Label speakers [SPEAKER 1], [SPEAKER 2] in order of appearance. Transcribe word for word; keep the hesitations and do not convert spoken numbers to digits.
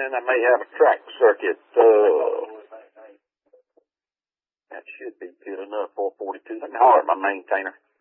[SPEAKER 1] and I may have a track circuit. Uh, that should be good enough, four forty-two. Let me holler at my maintainer.